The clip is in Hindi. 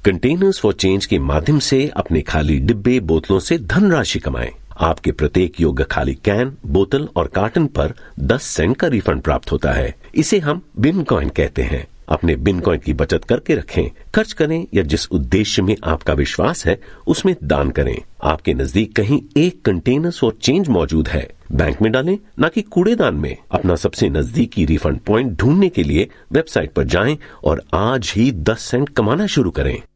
कंटेनर्स फॉर चेंज के माध्यम से अपने खाली डिब्बे बोतलों से धनराशि कमाएं। आपके प्रत्येक योग्य खाली कैन, बोतल और कार्टन पर 10 सेंट का रिफंड प्राप्त होता है। इसे हम बिन कॉइन कहते हैं। अपने बिन कॉइन की बचत करके रखें, खर्च करें या जिस उद्देश्य में आपका विश्वास है उसमें दान करें। आपके नजदीक कहीं एक कंटेनर्स फॉर चेंज मौजूद है। बैंक में डालें, ना कि कूड़ेदान में। अपना सबसे नजदीकी रिफंड पॉइंट ढूंढने के लिए वेबसाइट पर जाएं और आज ही 10 सेंट कमाना शुरू करें।